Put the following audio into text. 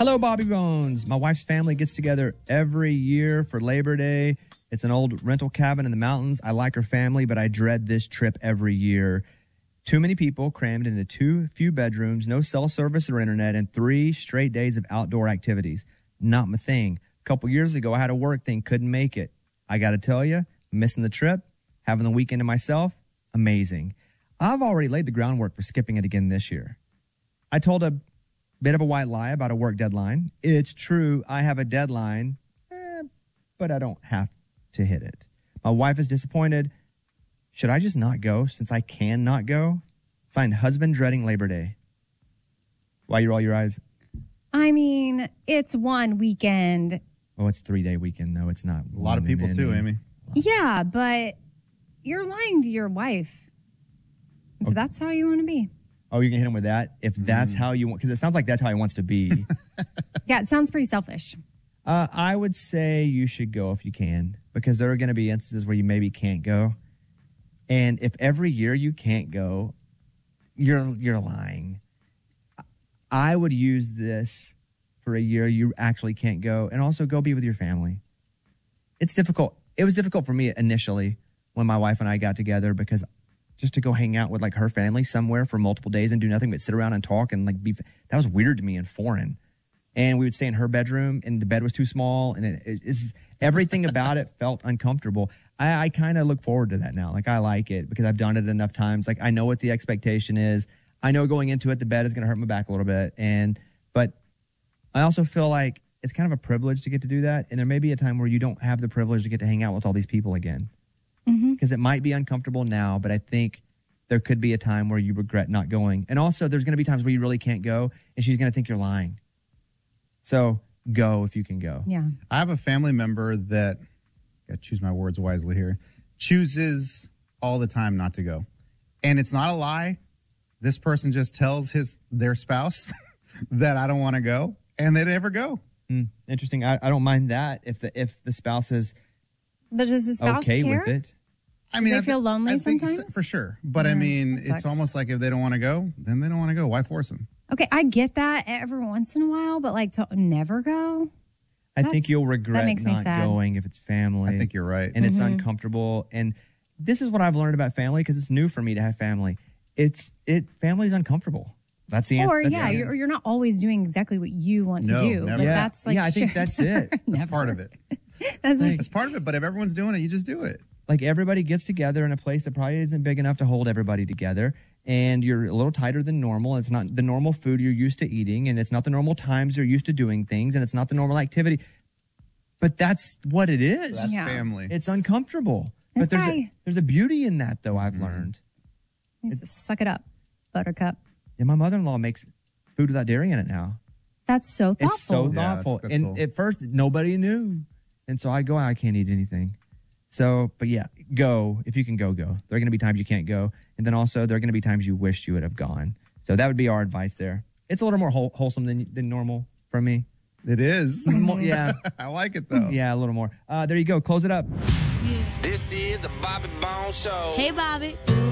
Hello, Bobby Bones. My wife's family gets together every year for Labor Day. It's an old rental cabin in the mountains. I like her family, but I dread this trip every year. Too many people crammed into too few bedrooms, no cell service or internet, and 3 straight days of outdoor activities. Not my thing. A couple years ago, I had a work thing, couldn't make it. I got to tell you, missing the trip, having the weekend to myself, amazing. I've already laid the groundwork for skipping it again this year. I told a bit of a white lie about a work deadline. It's true, I have a deadline, but I don't have to hit it. My wife is disappointed. Should I just not go since I can not go? Signed, husband dreading Labor Day. Why you roll your eyes? I mean, it's one weekend. Oh, it's 3-day weekend, though. It's not. A lot of people too, Amy. Yeah, but you're lying to your wife. If that's how you want to be. Oh, you're going to hit him with that? If that's how you want, because it sounds like that's how he wants to be. Yeah, it sounds pretty selfish. I would say you should go if you can, because there are going to be instances where you maybe can't go. And if every year you can't go, you're lying. I would use this for a year you actually can't go, and also go be with your family. It's difficult. It was difficult for me initially when my wife and I got together, because just to go hang out with like her family somewhere for multiple days and do nothing but sit around and talk and like that was weird to me and foreign. And we would stay in her bedroom, and the bed was too small, and it's everything about it felt uncomfortable. I kind of look forward to that now. Like, I like it because I've done it enough times. Like, I know what the expectation is. I know going into it, the bed is going to hurt my back a little bit. But I also feel like it's kind of a privilege to get to do that. And there may be a time where you don't have the privilege to get to hang out with all these people again. Because it might be uncomfortable now, but I think there could be a time where you regret not going. And also, there's going to be times where you really can't go, and she's going to think you're lying. So go if you can go. Yeah. I have a family member that, got to choose my words wisely here, chooses all the time not to go. And it's not a lie. This person just tells their spouse that I don't want to go, and they never go. Interesting. I don't mind that if the spouse is But does the spouse okay care? with it. I mean, they feel lonely I think sometimes? for sure. But I mean, that it's sucks. almost like if they don't want to go, then they don't want to go. Why force them? Okay, I get that every once in a while, but like to never go? I think you'll regret makes me not sad. going if it's family. I think you're right. And it's uncomfortable. And this is what I've learned about family, because it's new for me to have family. Family is uncomfortable. That's the Or, answer. you're not always doing exactly what you want to No, do. never. But Yeah, that's like, I think that's it. That's part of it. That's like, That's part of it. But if everyone's doing it, you just do it. Like, everybody gets together in a place that probably isn't big enough to hold everybody together, and you're a little tighter than normal. It's not the normal food you're used to eating, and it's not the normal times you're used to doing things, and it's not the normal activity. But that's what it is. That's Yeah. family. It's uncomfortable. This But guy- there's a beauty in that, though, I've learned. needs to suck it up, Buttercup. And my mother-in-law makes food without dairy in it now. That's so thoughtful. It's so Yeah, thoughtful. that's And cool. at first, nobody knew. And so I go, I can't eat anything. So, but yeah, go. If you can go. There are going to be times you can't go. And then also, there are going to be times you wished you would have gone. So that would be our advice there. It's a little more wholesome than normal for me. It is. Yeah. I like it, though. Yeah, a little more. There you go. Close it up. This is the Bobby Bones Show. Hey, Bobby.